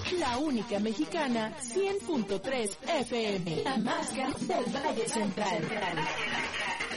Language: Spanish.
La única mexicana, 100.3 FM. La más grande del Valle Central.